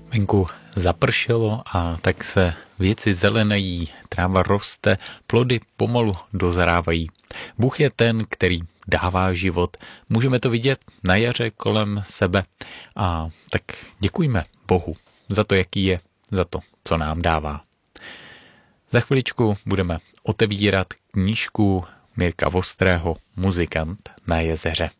Venku zapršelo a tak se věci zelenají, tráva roste, plody pomalu dozrávají. Bůh je ten, který dává život. Můžeme to vidět na jaře kolem sebe. A tak děkujme Bohu za to, jaký je, za to, co nám dává. Za chviličku budeme otevírat knížku Mirka Vostrého Muzikant na jezeře.